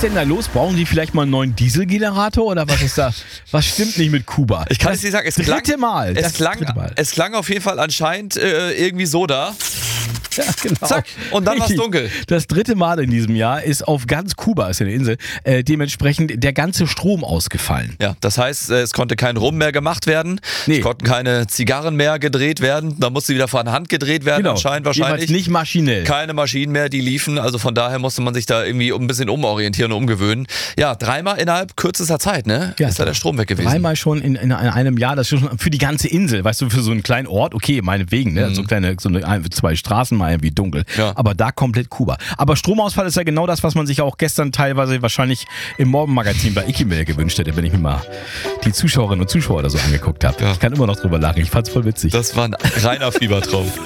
ist denn da los? Brauchen die vielleicht mal einen neuen Dieselgenerator oder was ist da? Was stimmt nicht mit Kuba? Ich kann es dir sagen, es klang auf jeden Fall anscheinend irgendwie so da. Ja, genau. Zack, und dann war es dunkel. Das 3. Mal in diesem Jahr ist auf ganz Kuba, ist ja eine Insel, dementsprechend der ganze Strom ausgefallen. Ja, das heißt, es konnte kein Rum mehr gemacht werden, es konnten keine Zigarren mehr gedreht werden, da musste wieder von Hand gedreht werden, anscheinend wahrscheinlich. Nicht maschinell. Keine Maschinen mehr, die liefen, also von daher musste man sich da irgendwie ein bisschen umorientieren und umgewöhnen. Ja, 3-mal innerhalb kürzester Zeit, ne? Ja, ist da der Strom weg gewesen. 3-mal schon in einem Jahr, das ist schon für die ganze Insel, weißt du, für so einen kleinen Ort, okay, meinetwegen, ne? So 2 Straßen mal irgendwie dunkel. Ja. Aber da komplett Kuba. Aber Stromausfall ist ja genau das, was man sich auch gestern teilweise wahrscheinlich im Morgenmagazin bei Ikimel gewünscht hätte, wenn ich mir mal die Zuschauerinnen und Zuschauer da so angeguckt habe. Ja. Ich kann immer noch drüber lachen. Ich fand's voll witzig. Das war ein reiner Fiebertraum.